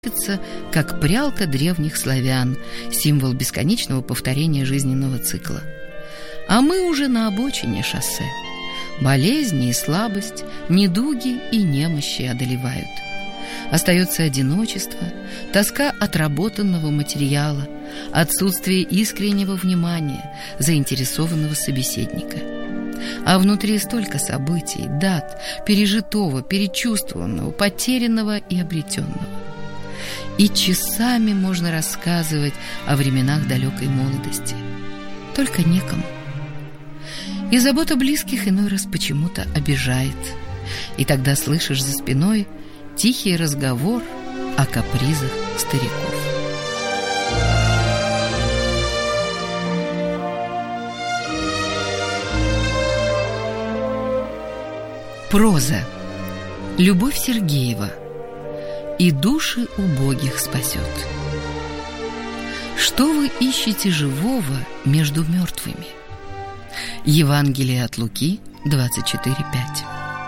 как прялка древних славян, символ бесконечного повторения жизненного цикла. А мы уже на обочине шоссе. Болезни и слабость, недуги и немощи одолевают. Остается одиночество, тоска отработанного материала, отсутствие искреннего внимания, заинтересованного собеседника. А внутри столько событий, дат, пережитого, перечувствованного, потерянного и обретенного. И часами можно рассказывать о временах далекой молодости. Только некому. И забота близких иной раз почему-то обижает. И тогда слышишь за спиной тихий разговор о капризах стариков. Проза. Любовь Сергеева. «И души убогих спасет». Что вы ищете живого между мертвыми? Евангелие от Луки 24:5.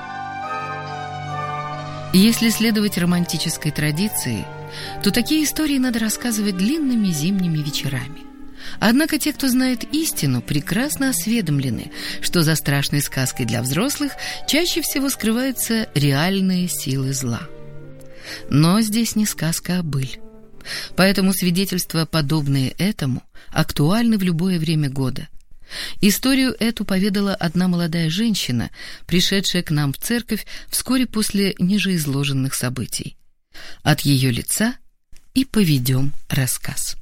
Если следовать романтической традиции, то такие истории надо рассказывать длинными зимними вечерами. Однако те, кто знает истину, прекрасно осведомлены, что за страшной сказкой для взрослых чаще всего скрываются реальные силы зла. Но здесь не сказка, а быль. Поэтому свидетельства, подобные этому, актуальны в любое время года. Историю эту поведала одна молодая женщина, пришедшая к нам в церковь вскоре после нижеизложенных событий. От ее лица и поведем рассказ.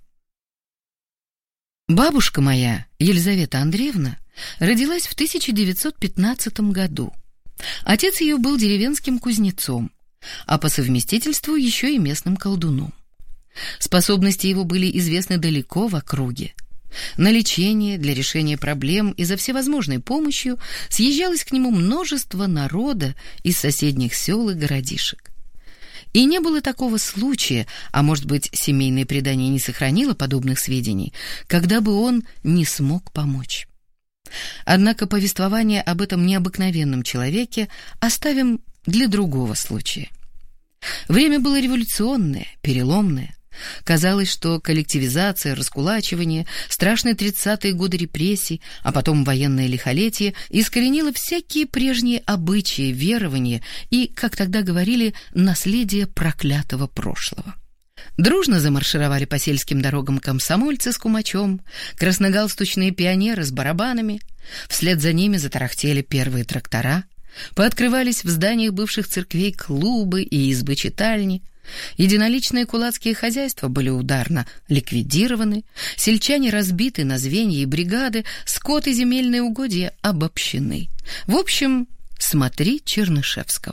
Бабушка моя, Елизавета Андреевна, родилась в 1915 году. Отец ее был деревенским кузнецом, а по совместительству еще и местным колдуном. Способности его были известны далеко в округе. На лечение, для решения проблем и за всевозможной помощью съезжалось к нему множество народа из соседних сел и городишек. И не было такого случая, а может быть, семейное предание не сохранило подобных сведений, когда бы он не смог помочь. Однако повествование об этом необыкновенном человеке оставим для другого случая. Время было революционное, переломное. Казалось, что коллективизация, раскулачивание, страшные 30-е годы репрессий, а потом военное лихолетие искоренило всякие прежние обычаи, верования и, как тогда говорили, наследие проклятого прошлого. Дружно замаршировали по сельским дорогам комсомольцы с кумачом, красногалстучные пионеры с барабанами, вслед за ними затарахтели первые трактора, пооткрывались в зданиях бывших церквей клубы и избы-читальни, единоличные кулацкие хозяйства были ударно ликвидированы, сельчане разбиты на звенья и бригады, скот и земельные угодья обобщены. В общем, смотри Чернышевского.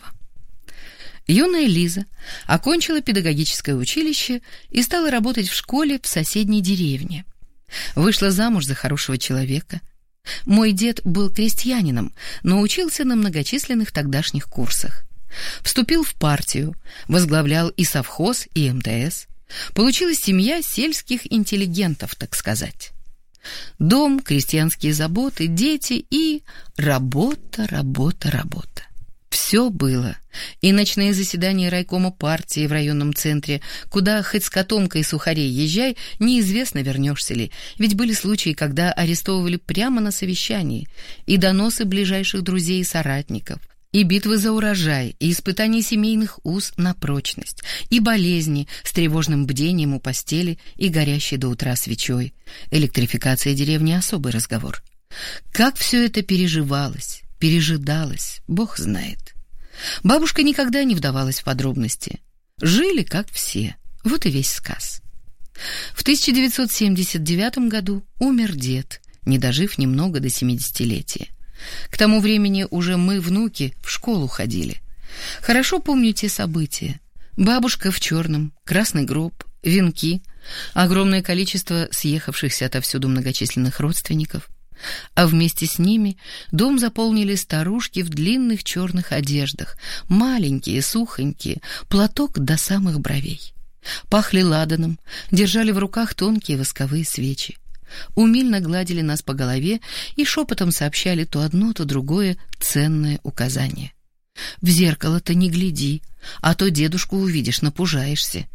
Юная Лиза окончила педагогическое училище и стала работать в школе в соседней деревне. Вышла замуж за хорошего человека. Мой дед был крестьянином, но учился на многочисленных тогдашних курсах. Вступил в партию, возглавлял и совхоз, и МТС. Получилась семья сельских интеллигентов, так сказать. Дом, крестьянские заботы, дети и работа. Все было. И ночные заседания райкома партии в районном центре, куда хоть с котомкой сухарей езжай, неизвестно, вернешься ли. Ведь были случаи, когда арестовывали прямо на совещании, и доносы ближайших друзей и соратников, и битвы за урожай, и испытания семейных уз на прочность, и болезни с тревожным бдением у постели и горящей до утра свечой. Электрификация деревни — особый разговор. Как все это переживалось, пережидалось, Бог знает. Бабушка никогда не вдавалась в подробности. Жили, как все. Вот и весь сказ. В 1979 году умер дед, не дожив немного до 70-летия. К тому времени уже мы, внуки, в школу ходили. Хорошо помню те события. Бабушка в черном, красный гроб, венки, огромное количество съехавшихся отовсюду многочисленных родственников. А вместе с ними дом заполнили старушки в длинных черных одеждах, маленькие, сухонькие, платок до самых бровей. Пахли ладаном, держали в руках тонкие восковые свечи. Умильно гладили нас по голове и шепотом сообщали то одно, то другое ценное указание. В зеркало-то не гляди, а то дедушку увидишь, напужаешься.